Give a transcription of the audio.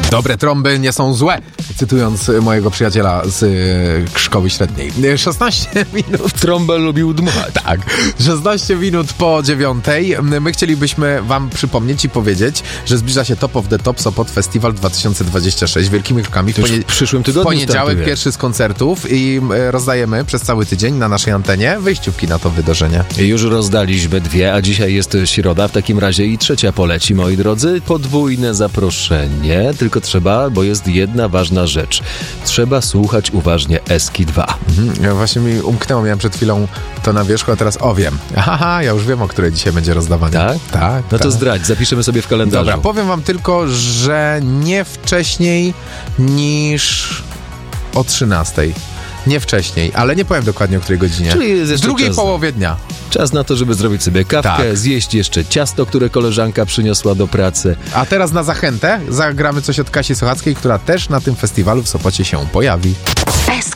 Dobre trąby nie są złe, cytując mojego przyjaciela z szkoły średniej. 16 minut. Trąbę lubił dmuchać. Tak, 16 minut po 9:00. My chcielibyśmy wam przypomnieć i powiedzieć, że zbliża się Top of the Top Sopot Festival 2026 wielkimi krokami. W przyszłym tygodniu w poniedziałek startuje. pierwszy z koncertów i rozdajemy przez cały tydzień na naszej antenie wyjściówki na to wydarzenie. Już rozdaliśmy 2, a dzisiaj jest środa. W takim razie i trzecia poleci, moi drodzy. Podwójne zaproszenie. Tylko trzeba, bo jest jedna ważna rzecz. Trzeba słuchać uważnie Eski 2. Ja właśnie mi umknęło, miałem przed chwilą to na wierzchu, a teraz wiem. Aha, ja już wiem, o której dzisiaj będzie rozdawanie. Tak? Tak. No to zdradź, zapiszemy sobie w kalendarzu. Dobra, powiem wam tylko, że nie wcześniej niż o 13:00. Nie wcześniej, ale nie powiem dokładnie o której godzinie. Czyli jest w jeszcze drugiej czas. połowie dnia. Czas na to, żeby zrobić sobie kawkę, Tak. zjeść jeszcze ciasto, które koleżanka przyniosła do pracy. A teraz na zachętę zagramy coś od Kasi Sochackiej, która też na tym festiwalu w Sopocie się pojawi.